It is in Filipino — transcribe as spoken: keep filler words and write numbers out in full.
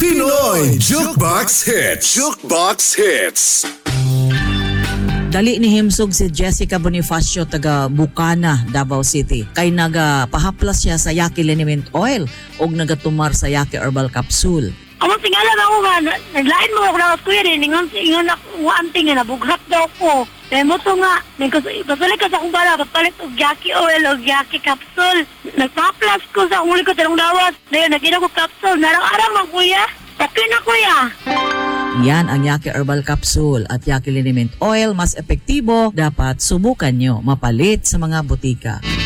Pinoy Jukebox Hits. Jukebox Hits. Dali ni himsog si Jessica Bonifacio taga Bukana, Davao City. Kay nagapahaplas siya sa Yaki Liniment Oil o nagatumar sa Yaki Herbal Capsule. Amang tingalan ako nga, naglain mo ako na kuya rin, ingon, ingon ako, anting nga, nabughat daw ko. Kaya mo to nga, pasulit ka sa akong bala, papalit og Yaki Oil o Yaki Capsule. Nagpa-plus ko sa akong likod ng dawas. Dahil nagina ko capsule, narang-arang man kuya. Tapi na kuya. Yan ang Yaki Herbal Capsule at Yaki Liniment Oil. Mas epektibo, dapat subukan nyo mapalit sa mga butika.